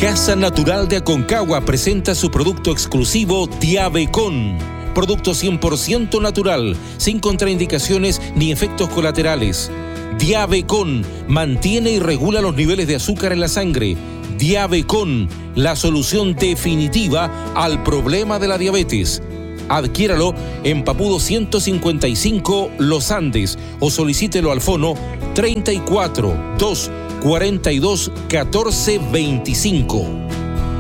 Casa Natural de Aconcagua presenta su producto exclusivo Diabecon. Producto 100% natural, sin contraindicaciones ni efectos colaterales. Diabecon mantiene y regula los niveles de azúcar en la sangre. Diabecon, la solución definitiva al problema de la diabetes. Adquiéralo en Papudo 155 Los Andes o solicítelo al fono 34 2 42 14 25.